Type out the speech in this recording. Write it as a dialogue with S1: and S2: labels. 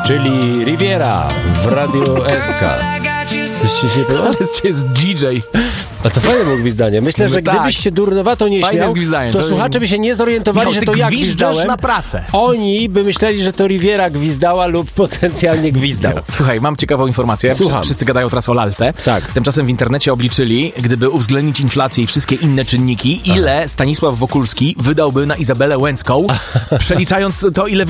S1: czyli Riviera w Radiu SK. Coś ci się podoba?
S2: To jest DJ.
S1: A to fajne było gwizdanie. Myślę, że gdybyś się durnowato nie śmiał, to słuchacze by się nie zorientowali, że to ja gwizdałem.
S2: Na pracę.
S1: Oni by myśleli, że to Riviera gwizdała lub potencjalnie gwizdał.
S2: Słuchaj, mam ciekawą informację.
S1: Słucham.
S2: Wszyscy gadają teraz o lalce.
S1: Tak.
S2: Tymczasem w internecie obliczyli, gdyby uwzględnić inflację i wszystkie inne czynniki, ile Stanisław Wokulski wydałby na Izabelę Łęcką, przeliczając to, ile